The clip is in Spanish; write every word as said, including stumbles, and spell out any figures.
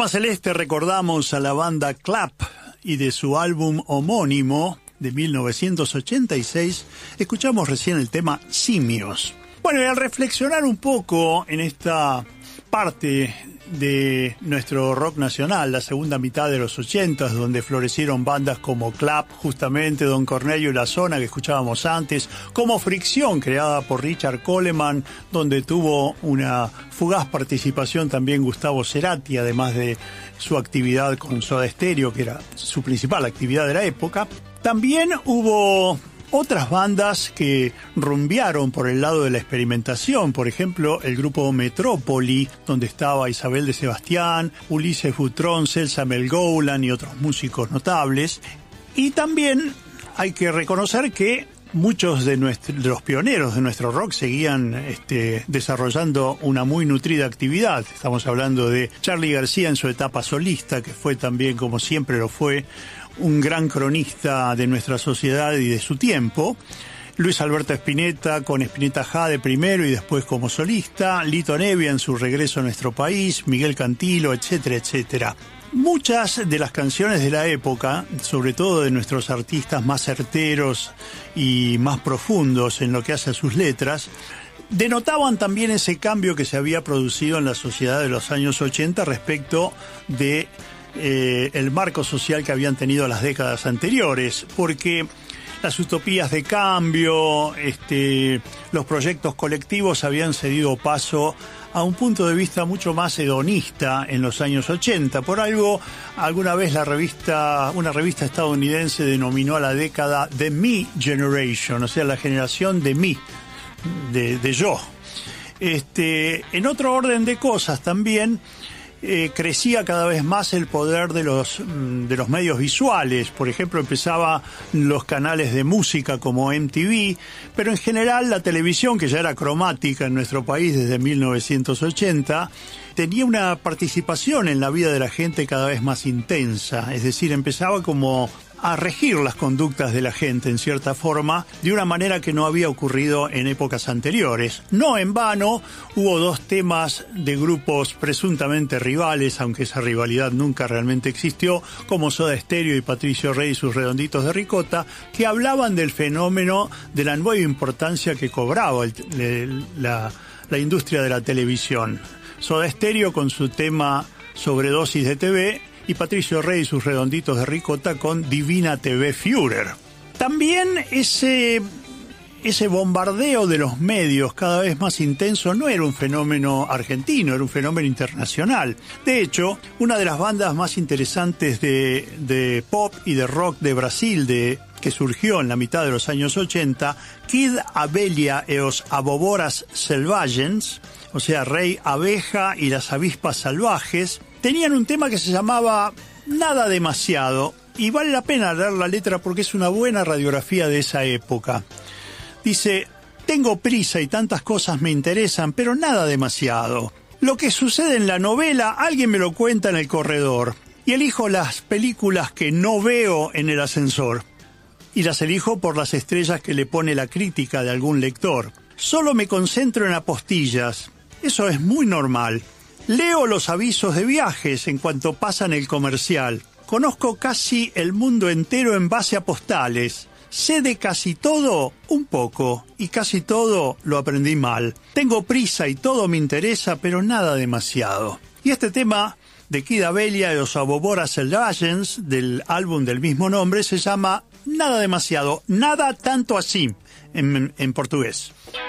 Llama Celeste recordamos a la banda Clap y de su álbum homónimo de mil novecientos ochenta y seis escuchamos recién el tema Simios. Bueno, y al reflexionar un poco en esta parte de nuestro rock nacional, la segunda mitad de los ochentas, donde florecieron bandas como Clap, justamente, Don Cornelio y La Zona, que escuchábamos antes, como Fricción, creada por Richard Coleman, donde tuvo una fugaz participación también Gustavo Cerati, además de su actividad con Soda Stereo, que era su principal actividad de la época. También hubo otras bandas que rumbearon por el lado de la experimentación, por ejemplo, el grupo Metrópoli, donde estaba Isabel de Sebastián, Ulises Butrón, Celsa Melgolan y otros músicos notables. Y también hay que reconocer que muchos de, nuestro, de los pioneros de nuestro rock seguían este, desarrollando una muy nutrida actividad. Estamos hablando de Charly García en su etapa solista, que fue también, como siempre lo fue, un gran cronista de nuestra sociedad y de su tiempo. Luis Alberto Spinetta con Spinetta Jade primero y después como solista. Lito Nebbia en su regreso a nuestro país. Miguel Cantilo, etcétera, etcétera. Muchas de las canciones de la época, sobre todo de nuestros artistas más certeros y más profundos en lo que hace a sus letras, denotaban también ese cambio que se había producido en la sociedad de los años ochenta respecto de Eh, el marco social que habían tenido las décadas anteriores, porque las utopías de cambio, este, los proyectos colectivos habían cedido paso a un punto de vista mucho más hedonista en los años ochenta. Por algo, alguna vez la revista, una revista estadounidense denominó a la década The Me Generation, o sea, la generación de mí, de, de yo. Este, en otro orden de cosas también, Eh, crecía cada vez más el poder de los, de los medios visuales. Por ejemplo, empezaba los canales de música como M T V, pero en general la televisión, que ya era cromática en nuestro país desde mil novecientos ochenta, tenía una participación en la vida de la gente cada vez más intensa. Es decir, empezaba como a regir las conductas de la gente en cierta forma, de una manera que no había ocurrido en épocas anteriores. No en vano, hubo dos temas de grupos presuntamente rivales, aunque esa rivalidad nunca realmente existió, como Soda Stereo y Patricio Rey y sus Redonditos de Ricota, que hablaban del fenómeno de la nueva importancia que cobraba el, el, la, la industria de la televisión. Soda Stereo con su tema Sobredosis de T V, y Patricio Rey y sus Redonditos de Ricota con Divina T V Führer. También ese, ese bombardeo de los medios cada vez más intenso no era un fenómeno argentino, era un fenómeno internacional. De hecho, una de las bandas más interesantes de, de pop y de rock de Brasil, de, que surgió en la mitad de los años ochenta, Kid Abelha e os Aboboras Selvagens, o sea, Rey Abeja y las Avispas Salvajes, tenían un tema que se llamaba Nada Demasiado, y vale la pena leer la letra porque es una buena radiografía de esa época. Dice: tengo prisa y tantas cosas me interesan, pero nada demasiado. Lo que sucede en la novela, alguien me lo cuenta en el corredor, y elijo las películas que no veo en el ascensor, y las elijo por las estrellas que le pone la crítica de algún lector. Solo me concentro en apostillas, eso es muy normal. Leo los avisos de viajes en cuanto pasan el comercial. Conozco casi el mundo entero en base a postales. Sé de casi todo un poco, y casi todo lo aprendí mal. Tengo prisa y todo me interesa, pero nada demasiado. Y este tema de Kid Abelha y los Aboboras Selvagens, del álbum del mismo nombre, se llama Nada Demasiado, nada tanto así, en, en portugués.